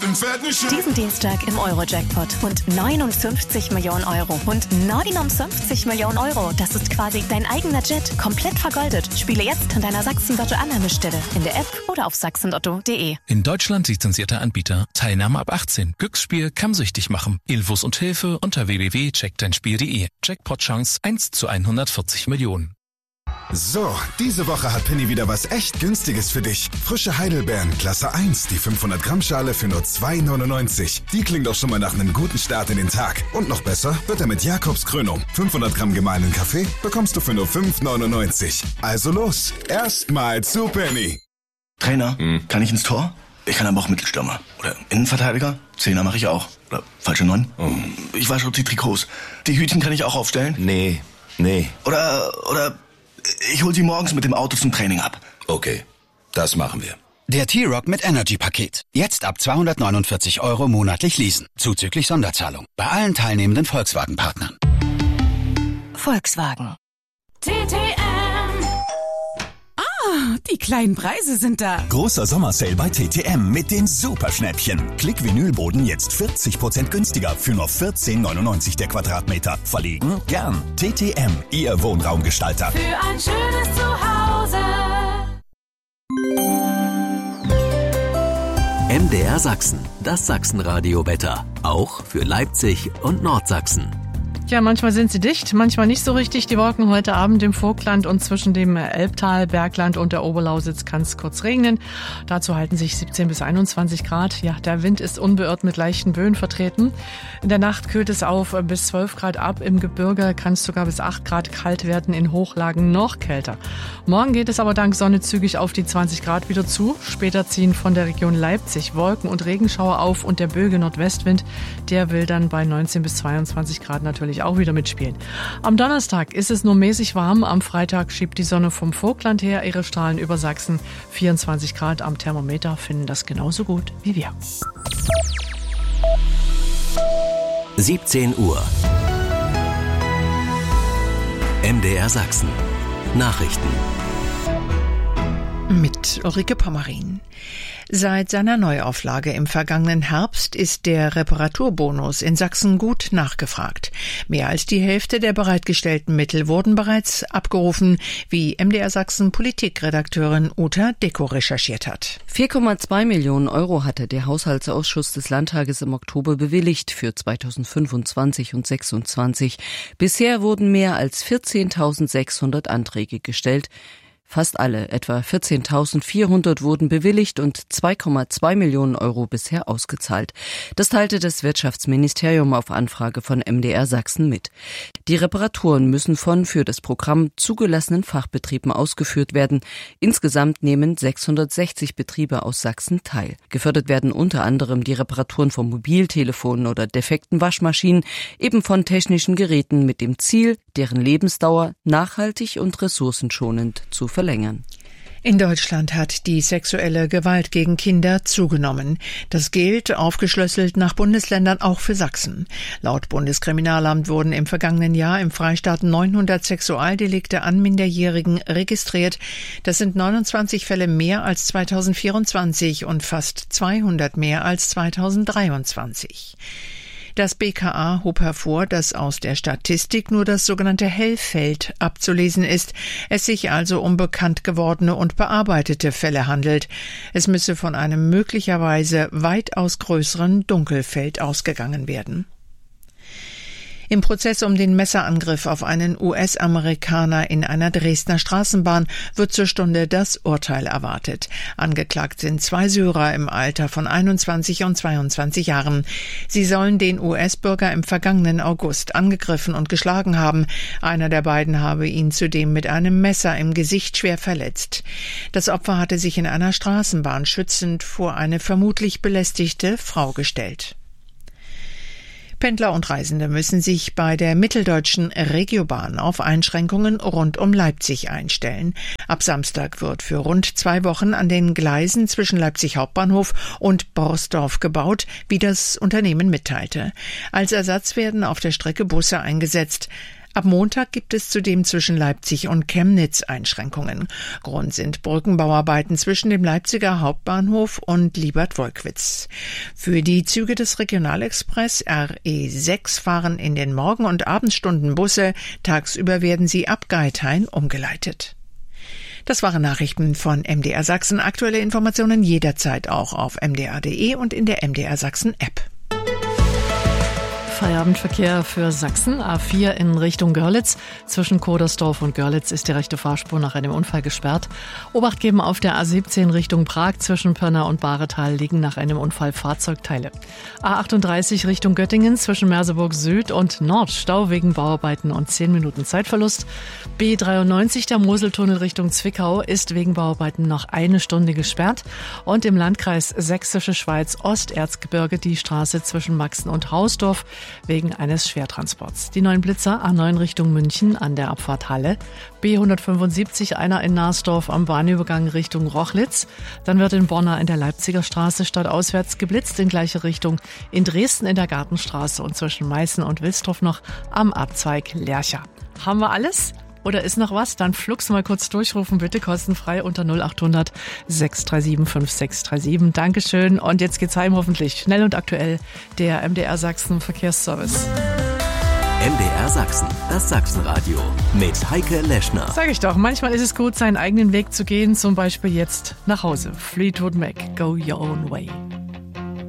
Diesen Dienstag im Euro-Jackpot. Und 59 Millionen Euro. Und 59 Millionen Euro. Das ist quasi dein eigener Jet. Komplett vergoldet. Spiele jetzt an deiner Sachsen-Lotto-Annahmestelle. In der App oder auf sachsenlotto.de. In Deutschland lizenzierter Anbieter. Teilnahme ab 18. Glücksspiel kann süchtig machen. Infos und Hilfe unter www.checkdeinspiel.de. Jackpot-Chance 1 zu 140 Millionen. So, diese Woche hat Penny wieder was echt Günstiges für dich. Frische Heidelbeeren, Klasse 1, die 500 Gramm Schale für nur 2,99. Die klingt doch schon mal nach einem guten Start in den Tag. Und noch besser wird er mit Jakobs Krönung. 500 Gramm gemahlenen Kaffee bekommst du für nur 5,99. Also los, erstmal zu Penny. Trainer, kann ich ins Tor? Ich kann aber auch Mittelstürmer. Oder Innenverteidiger? Zehner mache ich auch. Oder falsche 9? Ich wasche auch die Trikots. Die Hütchen kann ich auch aufstellen? Nee. Oder ich hol sie morgens mit dem Auto zum Training ab. Okay, das machen wir. Der T-Rock mit Energy-Paket. Jetzt ab 249 € monatlich leasen. Zuzüglich Sonderzahlung. Bei allen teilnehmenden Volkswagen-Partnern. Volkswagen. Die kleinen Preise sind da. Großer Sommersale bei TTM mit den Superschnäppchen. Klick-Vinylboden jetzt 40% günstiger für nur 14,99 der Quadratmeter. Verlegen? Gern. TTM, Ihr Wohnraumgestalter. Für ein schönes Zuhause. MDR Sachsen, das Sachsenradio-Wetter. Auch für Leipzig und Nordsachsen. Ja, manchmal sind sie dicht, manchmal nicht so richtig. Die Wolken heute Abend im Vogtland und zwischen dem Elbtal, Bergland und der Oberlausitz kann es kurz regnen. Dazu halten sich 17 bis 21 Grad. Ja, der Wind ist unbeirrt mit leichten Böen vertreten. In der Nacht kühlt es auf bis 12 Grad ab. Im Gebirge kann es sogar bis 8 Grad kalt werden, in Hochlagen noch kälter. Morgen geht es aber dank Sonne zügig auf die 20 Grad wieder zu. Später ziehen von der Region Leipzig Wolken und Regenschauer auf und der böige Nordwestwind, der will dann bei 19 bis 22 Grad natürlich auch wieder mitspielen. Am Donnerstag ist es nur mäßig warm. Am Freitag schiebt die Sonne vom Vogtland her ihre Strahlen über Sachsen. 24 Grad am Thermometer finden das genauso gut wie wir. 17 Uhr. MDR Sachsen. Nachrichten. Mit Ulrike Pommerin. Seit seiner Neuauflage im vergangenen Herbst ist der Reparaturbonus in Sachsen gut nachgefragt. Mehr als die Hälfte der bereitgestellten Mittel wurden bereits abgerufen, wie MDR Sachsen Politikredakteurin Uta Deko recherchiert hat. 4,2 Millionen € hatte der Haushaltsausschuss des Landtages im Oktober bewilligt für 2025 und 2026. Bisher wurden mehr als 14.600 Anträge gestellt. Fast alle, etwa 14.400, wurden bewilligt und 2,2 Millionen € bisher ausgezahlt. Das teilte das Wirtschaftsministerium auf Anfrage von MDR Sachsen mit. Die Reparaturen müssen von für das Programm zugelassenen Fachbetrieben ausgeführt werden. Insgesamt nehmen 660 Betriebe aus Sachsen teil. Gefördert werden unter anderem die Reparaturen von Mobiltelefonen oder defekten Waschmaschinen, eben von technischen Geräten mit dem Ziel, deren Lebensdauer nachhaltig und ressourcenschonend zu verlängern. In Deutschland hat die sexuelle Gewalt gegen Kinder zugenommen. Das gilt aufgeschlüsselt nach Bundesländern auch für Sachsen. Laut Bundeskriminalamt wurden im vergangenen Jahr im Freistaat 900 Sexualdelikte an Minderjährigen registriert. Das sind 29 Fälle mehr als 2024 und fast 200 mehr als 2023. Das BKA hob hervor, dass aus der Statistik nur das sogenannte Hellfeld abzulesen ist, es sich also um bekannt gewordene und bearbeitete Fälle handelt. Es müsse von einem möglicherweise weitaus größeren Dunkelfeld ausgegangen werden. Im Prozess um den Messerangriff auf einen US-Amerikaner in einer Dresdner Straßenbahn wird zur Stunde das Urteil erwartet. Angeklagt sind 2 Syrer im Alter von 21 und 22 Jahren. Sie sollen den US-Bürger im vergangenen August angegriffen und geschlagen haben. Einer der beiden habe ihn zudem mit einem Messer im Gesicht schwer verletzt. Das Opfer hatte sich in einer Straßenbahn schützend vor eine vermutlich belästigte Frau gestellt. Pendler und Reisende müssen sich bei der mitteldeutschen Regiobahn auf Einschränkungen rund um Leipzig einstellen. Ab Samstag wird für rund 2 Wochen an den Gleisen zwischen Leipzig Hauptbahnhof und Borsdorf gebaut, wie das Unternehmen mitteilte. Als Ersatz werden auf der Strecke Busse eingesetzt. Ab Montag gibt es zudem zwischen Leipzig und Chemnitz Einschränkungen. Grund sind Brückenbauarbeiten zwischen dem Leipziger Hauptbahnhof und Liebert-Wolkwitz. Für die Züge des Regionalexpress RE6 fahren in den Morgen- und Abendstunden Busse. Tagsüber werden sie ab Geithain umgeleitet. Das waren Nachrichten von MDR Sachsen. Aktuelle Informationen jederzeit auch auf mdr.de und in der MDR Sachsen App. Feierabendverkehr für Sachsen. A4 in Richtung Görlitz. Zwischen Kodersdorf und Görlitz ist die rechte Fahrspur nach einem Unfall gesperrt. Obacht geben auf der A17 Richtung Prag. Zwischen Pirna und Bahretal liegen nach einem Unfall Fahrzeugteile. A38 Richtung Göttingen. Zwischen Merseburg Süd und Nord Stau wegen Bauarbeiten und 10 Minuten Zeitverlust. B93 der Moseltunnel Richtung Zwickau ist wegen Bauarbeiten noch 1 Stunde gesperrt. Und im Landkreis Sächsische Schweiz Osterzgebirge die Straße zwischen Maxen und Hausdorf wegen eines Schwertransports. Die 9 Blitzer A9 Richtung München an der Abfahrt Halle. B175 einer in Narsdorf am Bahnübergang Richtung Rochlitz. Dann wird in Borna in der Leipziger Straße stadtauswärts geblitzt in gleiche Richtung. In Dresden in der Gartenstraße und zwischen Meißen und Wilsdorf noch am Abzweig Lercha. Haben wir alles? Oder ist noch was? Dann flugs mal kurz durchrufen, bitte kostenfrei unter 0800 637 5637. Dankeschön. Und jetzt geht's heim hoffentlich. Schnell und aktuell der MDR Sachsen Verkehrsservice. MDR Sachsen, das Sachsenradio mit Heike Leschner. Sag ich doch, manchmal ist es gut, seinen eigenen Weg zu gehen, zum Beispiel jetzt nach Hause. Fleetwood Mac, Go Your Own Way.